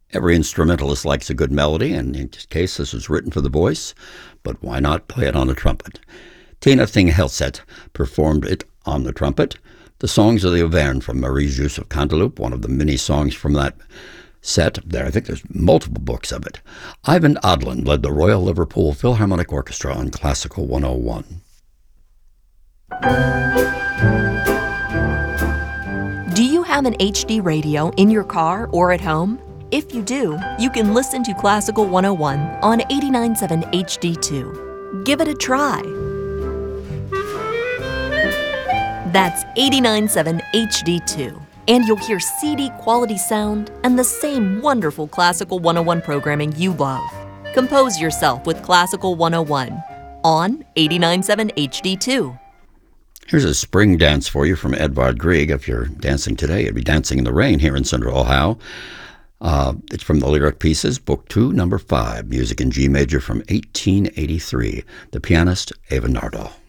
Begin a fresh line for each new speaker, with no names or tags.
Every instrumentalist likes a good melody, and in this case, this was written for the voice, but why not play it on a trumpet? Tina Thing-Helseth performed it on the trumpet. The Songs of the Auvergne from Marie-Joseph Canteloup, one of the many songs from that set. I think there's multiple books of it. Ivan Odland led the Royal Liverpool Philharmonic Orchestra on Classical 101.
Do you have an HD radio in your car or at home? If you do, you can listen to Classical 101 on 89.7 HD2. Give it a try. That's 89.7 HD2. And you'll hear CD quality sound and the same wonderful Classical 101 programming you love. Compose yourself with Classical 101 on 89.7 HD2.
Here's a spring dance for you from Edvard Grieg. If you're dancing today, you'd be dancing in the rain here in Central Ohio. It's from the Lyric Pieces, Book 2, Number 5, music in G major from 1883. The pianist, Eva Nardal.